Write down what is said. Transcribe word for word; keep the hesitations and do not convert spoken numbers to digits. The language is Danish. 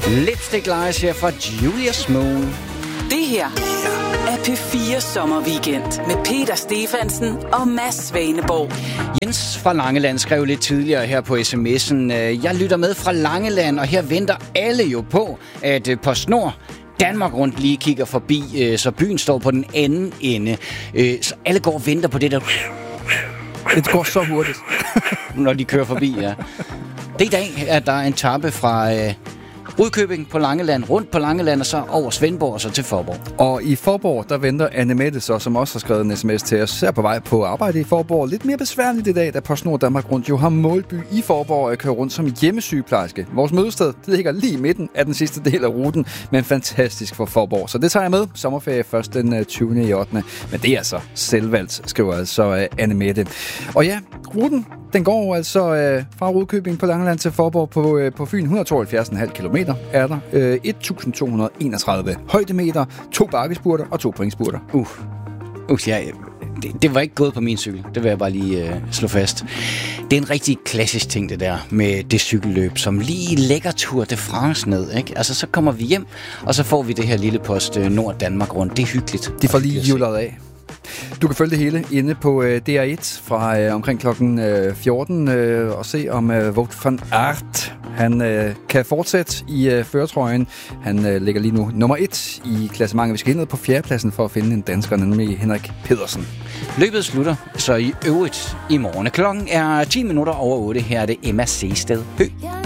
Lipstick Lies her fra Julius Moon. Det her er P fire Sommerweekend med Peter Stefansen og Mads Svaneborg. Jens fra Langeland skrev lidt tidligere her på sms'en: Jeg lytter med fra Langeland, og her venter alle jo på, at PostNord Danmark rundt lige kigger forbi, så byen står på den anden ende. Så alle går og venter på det der. Det går så hurtigt. Når de kører forbi, ja. Det i dag, at der er en etape fra øh, Rudkøbing på Langeland, rundt på Langeland, og så over Svendborg og så til Faaborg. Og i Faaborg, der venter Anne Mette så, som også har skrevet en sms til os, er på vej på arbejde i Faaborg. Lidt mere besværligt i dag, da PostNord Danmark rundt jo har målby i Faaborg og kører rundt som hjemmesygeplejerske. Vores mødested, det ligger lige i midten af den sidste del af ruten, men fantastisk for Faaborg. Så det tager jeg med. Sommerferie først den tyvende i ottende Men det er altså selvvalgt, skriver altså Anne Mette. Og ja, ruten, den går altså øh, fra Rudkøbing på Langeland til Faaborg på, øh, på Fyn. et hundrede og tooghalvfjerds komma fem kilometer er der. Øh, to to hundrede og enogtredive højdemeter, to bakkespurter og to pointspurter. Uh, uh ja, det, det var ikke gået på min cykel. Det vil jeg bare lige øh, slå fast. Det er en rigtig klassisk ting, det der med det cykelløb, som lige lægger Tour de France ned, ikke? Altså, så kommer vi hjem, og så får vi det her lille post øh, Nord Danmark rundt. Det er hyggeligt. De får lige hjulet af. Du kan følge det hele inde på øh, D R et fra øh, omkring klokken øh, fjorten øh, og se om øh, Wout van Aert han øh, kan fortsætte i øh, førertrøjen. Han øh, ligger lige nu nummer et i klassementet. Vi skal hen ned på fjerdepladsen for at finde en dansker, nemlig Henrik Pedersen. Løbet slutter så i øvrigt i morgen. Klokken er ti minutter over otte. Her er det Emma Seested Høgh.